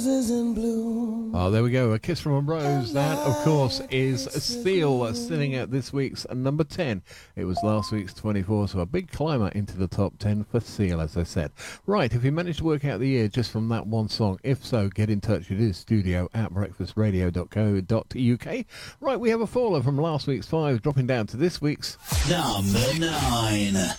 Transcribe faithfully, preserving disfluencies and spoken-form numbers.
Oh, there we go. A Kiss from a Rose. That, of course, is Seal sitting at this week's number ten. It was last week's twenty-four, so a big climber into the top ten for Seal, as I said. Right, if you managed to work out the year just from that one song, if so, get in touch. It is studio at breakfast radio dot co dot uk. Right, we have a faller from last week's five dropping down to this week's number nine.